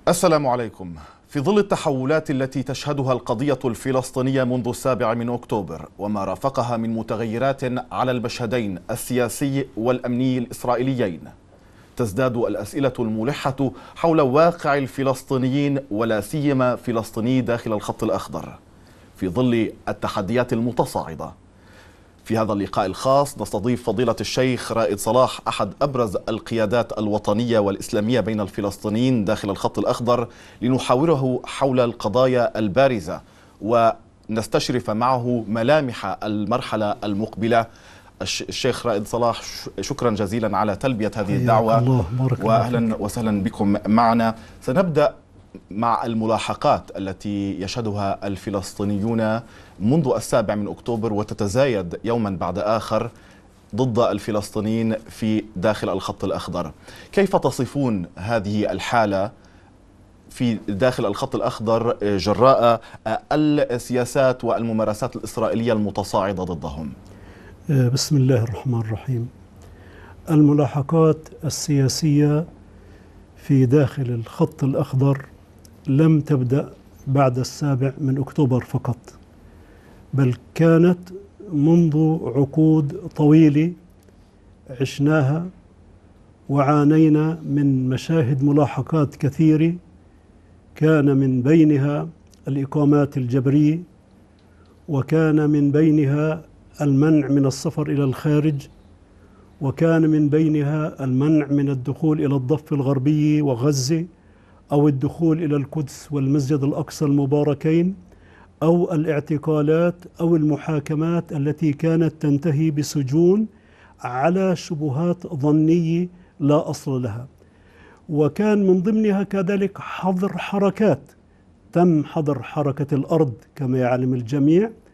السلام عليكم. في ظل التحولات التي تشهدها القضية الفلسطينية منذ 7 أكتوبر وما رافقها من متغيرات على المشهدين السياسي والأمني الإسرائيليين، تزداد الأسئلة الملحة حول واقع الفلسطينيين ولا سيما فلسطيني داخل الخط الأخضر في ظل التحديات المتصاعدة. في هذا اللقاء الخاص نستضيف فضيلة الشيخ رائد صلاح، أحد أبرز القيادات الوطنية والإسلامية بين الفلسطينيين داخل الخط الأخضر، لنحاوره حول القضايا البارزة ونستشرف معه ملامح المرحلة المقبلة. الشيخ رائد صلاح، شكرا جزيلا على تلبية هذه الدعوة، وأهلا وسهلا بكم معنا. سنبدأ مع الملاحقات التي يشهدها الفلسطينيون منذ 7 أكتوبر وتتزايد يوما بعد آخر ضد الفلسطينيين في داخل الخط الأخضر. كيف تصفون هذه الحالة في داخل الخط الأخضر جراء السياسات والممارسات الإسرائيلية المتصاعدة ضدهم؟ بسم الله الرحمن الرحيم. الملاحقات السياسية في داخل الخط الأخضر لم تبدأ بعد 7 أكتوبر فقط، بل كانت منذ عقود طويلة عشناها وعانينا من مشاهد ملاحقات كثيرة، كان من بينها الإقامات الجبرية، وكان من بينها المنع من السفر إلى الخارج، وكان من بينها المنع من الدخول إلى الضفة الغربية وغزة، أو الدخول إلى القدس والمسجد الأقصى المباركين، أو الاعتقالات أو المحاكمات التي كانت تنتهي بسجون على شبهات ظنية لا أصل لها. وكان من ضمنها كذلك حظر حركات، تم حظر حركة الأرض كما يعلم الجميع،